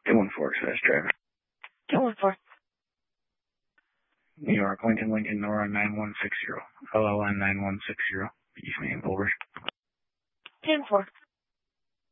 214, Express driver. 214. New York, Lincoln, Nora 9160. LLN 9160. East Main, Pulvers. 10-4.